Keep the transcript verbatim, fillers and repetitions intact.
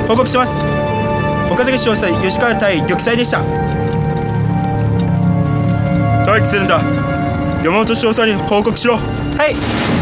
報告します。岡崎少佐吉川対玉砕でした。待機するんだ。山本少佐に報告しろ。はい。